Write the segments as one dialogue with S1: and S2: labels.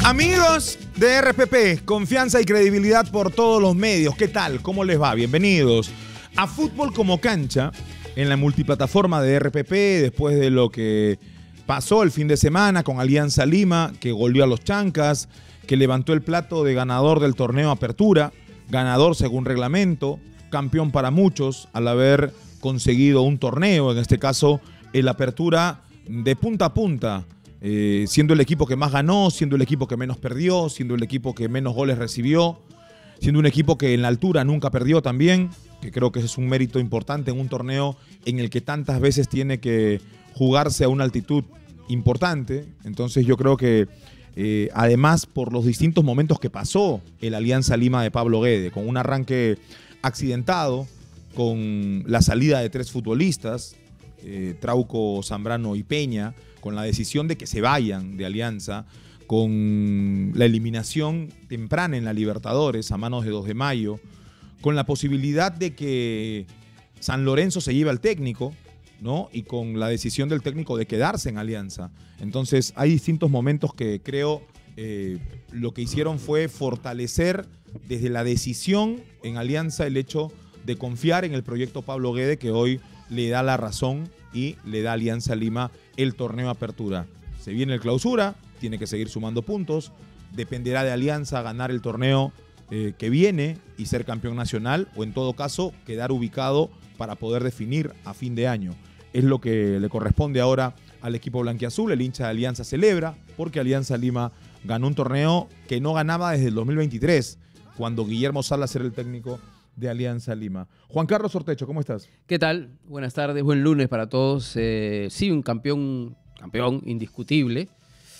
S1: Amigos de RPP, confianza y credibilidad por todos los medios. ¿Qué tal? ¿Cómo les va? Bienvenidos a Fútbol como Cancha en la multiplataforma de RPP después de lo que pasó el fin de semana con Alianza Lima, que goleó a los Chancas, que levantó el plato de ganador del torneo Apertura, ganador según reglamento, campeón para muchos al haber conseguido un torneo, en este caso el Apertura de punta a punta, siendo el equipo que más ganó, siendo el equipo que menos perdió, siendo el equipo que menos goles recibió, siendo un equipo que en la altura nunca perdió también, que creo que ese es un mérito importante en un torneo en el que tantas veces tiene que jugarse a una altitud importante. Entonces yo creo que además por los distintos momentos que pasó el Alianza Lima de Pablo Guede, con un arranque accidentado, con la salida de 3 futbolistas, Trauco, Zambrano y Peña, con la decisión de que se vayan de Alianza, con la eliminación temprana en la Libertadores a manos de 2 de Mayo, con la posibilidad de que San Lorenzo se lleve al técnico, ¿no? Y con la decisión del técnico de quedarse en Alianza. Entonces hay distintos momentos que creo lo que hicieron fue fortalecer desde la decisión en Alianza el hecho de confiar en el proyecto Pablo Guede, que hoy le da la razón y le da a Alianza Lima el torneo Apertura. Se viene el Clausura, tiene que seguir sumando puntos, dependerá de Alianza ganar el torneo que viene y ser campeón nacional, o en todo caso quedar ubicado para poder definir a fin de año. Es lo que le corresponde ahora al equipo blanquiazul. El hincha de Alianza celebra porque Alianza Lima ganó un torneo que no ganaba desde el 2023, cuando Guillermo Salas era el técnico de Alianza Lima. Juan Carlos Ortecho, ¿cómo estás?
S2: ¿Qué tal? Buenas tardes, buen lunes para todos. Sí, un campeón indiscutible.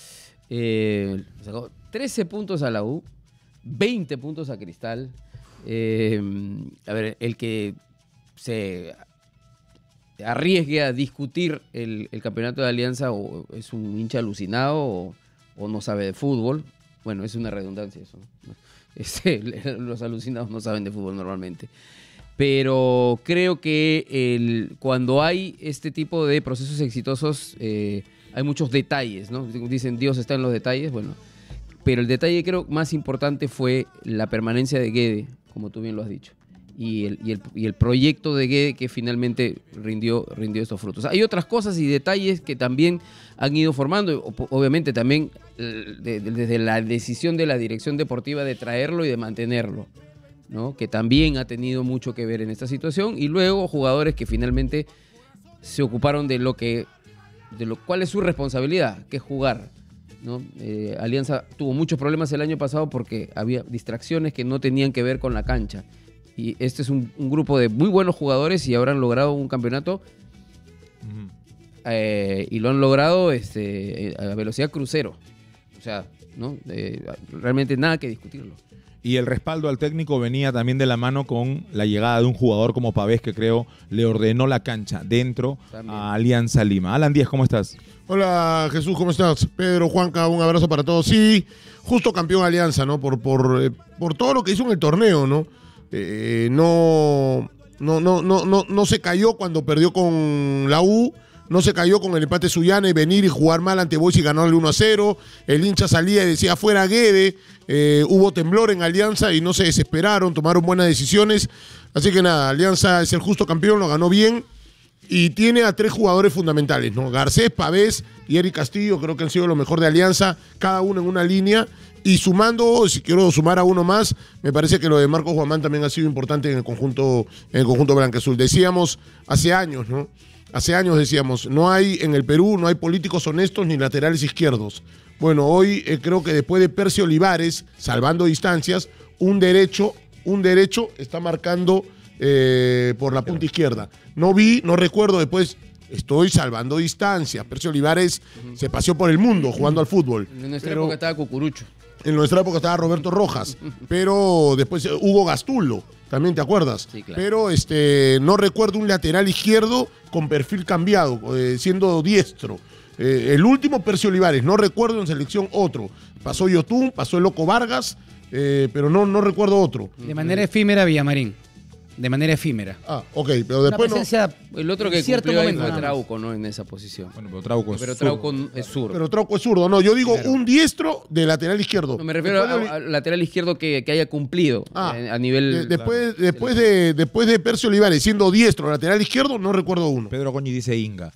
S2: Sacó 13 puntos a la U, 20 puntos a Cristal. A ver, el que se arriesgue a discutir el campeonato de Alianza o es un hincha alucinado o no sabe de fútbol. Bueno, es una redundancia eso, ¿no? Los alucinados no saben de fútbol normalmente. Pero creo que cuando hay este tipo de procesos exitosos hay muchos detalles, ¿no? Dicen Dios está en los detalles, bueno. Pero el detalle creo más importante fue la permanencia de Guede, como tú bien lo has dicho. Y el proyecto de Guede que finalmente rindió estos frutos. Hay otras cosas y detalles que también han ido formando, obviamente también desde la decisión de la dirección deportiva de traerlo y de mantenerlo, ¿no? Que también ha tenido mucho que ver en esta situación, y luego jugadores que finalmente se ocuparon de lo cuál es su responsabilidad, que es jugar, ¿no? Alianza tuvo muchos problemas el año pasado porque había distracciones que no tenían que ver con la cancha. Y este es un grupo de muy buenos jugadores y ahora han logrado un campeonato y lo han logrado a velocidad crucero. O sea, ¿no? Realmente nada que discutirlo.
S1: Y el respaldo al técnico venía también de la mano con la llegada de un jugador como Pavés, que creo le ordenó la cancha dentro también a Alianza Lima. Alan Díaz, ¿cómo estás?
S3: Hola Jesús, ¿cómo estás? Pedro, Juanca, un abrazo para todos. Sí, justo campeón Alianza, ¿no? Por todo lo que hizo en el torneo, ¿no? No se cayó cuando perdió con la U, no se cayó con el empate Sullana y venir y jugar mal ante Boys y ganarle 1-0. El hincha salía y decía fuera Guede. Hubo temblor en Alianza y no se desesperaron, tomaron buenas decisiones. Así que nada, Alianza es el justo campeón, lo ganó bien y tiene a 3 jugadores fundamentales, ¿no? Garcés, Pavés y Eric Castillo, creo que han sido lo mejor de Alianza, cada uno en una línea. Y sumando, si quiero sumar a uno más, me parece que lo de Marcos Guamán también ha sido importante en el conjunto blanquiazul. Decíamos hace años, ¿no? Hace años decíamos, en el Perú no hay políticos honestos ni laterales izquierdos. Bueno, hoy creo que después de Percy Olivares, salvando distancias, un derecho está marcando por la punta izquierda. No recuerdo después. Estoy salvando distancias. Percy Olivares se paseó por el mundo jugando al fútbol.
S2: En nuestra época estaba Cucurucho.
S3: En nuestra época estaba Roberto Rojas. Pero después Hugo Gastulo, también te acuerdas.
S2: Sí, claro.
S3: Pero no recuerdo un lateral izquierdo con perfil cambiado, siendo diestro. El último Percy Olivares, no recuerdo en selección otro. Pasó Yotún, pasó el Loco Vargas, pero no recuerdo otro.
S4: De manera efímera Villamarín. de manera efímera.
S3: Ah, ok, pero
S4: Una
S3: después no.
S4: presencia
S2: El otro que
S4: en cierto
S2: cumplió ahí
S4: momento,
S2: fue
S4: nada más.
S2: Trauco, ¿no? En esa posición.
S1: Bueno, pero Trauco es
S2: Pero
S1: zurdo.
S2: Trauco es zurdo.
S3: Pero Trauco es zurdo. No, yo digo
S4: Claro.
S3: un diestro de lateral izquierdo.
S2: No, me refiero
S3: Después
S2: al lateral izquierdo que haya cumplido a nivel...
S3: después de Percio Olivares siendo diestro lateral izquierdo, no recuerdo uno.
S1: Pedro Coñi dice Inga.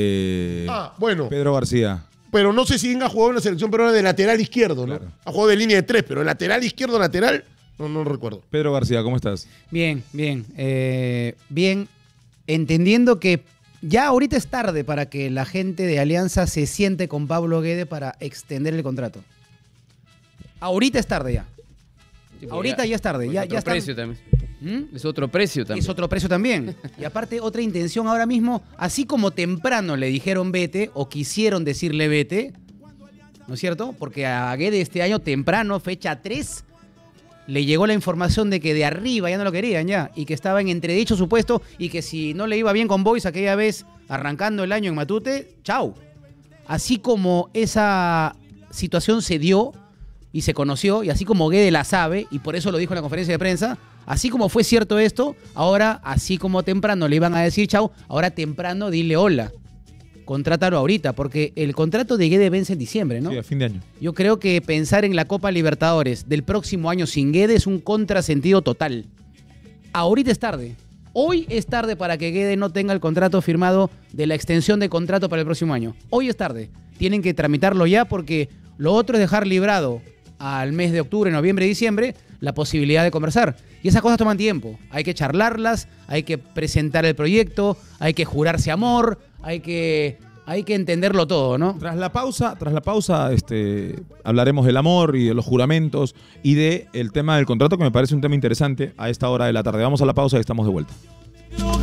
S3: Bueno.
S1: Pedro García.
S3: Pero no sé si Inga jugó en la selección peruana de lateral izquierdo, ¿no?
S1: Claro.
S3: Ha jugado de línea de 3, pero lateral izquierdo, lateral, no lo recuerdo.
S1: Pedro García, ¿cómo estás?
S4: Bien, bien. Bien, entendiendo que ya ahorita es tarde para que la gente de Alianza se siente con Pablo Guede para extender el contrato. Ahorita es tarde ya.
S2: Sí, porque
S4: Ahorita ya es tarde.
S2: es
S4: Ya
S2: otro
S4: están-
S2: precio también.
S4: ¿Mm?
S2: Es otro precio también.
S4: Es otro precio también. Y aparte, otra intención ahora mismo, así como temprano le dijeron vete o quisieron decirle vete, ¿no es cierto? Porque a Guede este año temprano, fecha 3, le llegó la información de que de arriba ya no lo querían ya y que estaba en entredicho su puesto y que si no le iba bien con Boys aquella vez arrancando el año en Matute, chau. Así como esa situación se dio y se conoció y así como Guede la sabe y por eso lo dijo en la conferencia de prensa, así como fue cierto esto, ahora así como temprano le iban a decir chau, ahora temprano dile hola. Contrátalo ahorita, porque el contrato de Guede vence en diciembre, ¿no?
S1: Sí, a fin de año.
S4: Yo creo que pensar en la Copa Libertadores del próximo año sin Guede es un contrasentido total. Ahorita es tarde. Hoy es tarde para que Guede no tenga el contrato firmado de la extensión de contrato para el próximo año. Hoy es tarde. Tienen que tramitarlo ya porque lo otro es dejar librado al mes de octubre, noviembre y diciembre la posibilidad de conversar. Y esas cosas toman tiempo. Hay que charlarlas, hay que presentar el proyecto, hay que jurarse amor, hay que entenderlo todo, ¿no?
S1: Tras la pausa, hablaremos del amor y de los juramentos y del tema del contrato, que me parece un tema interesante a esta hora de la tarde. Vamos a la pausa y estamos de vuelta.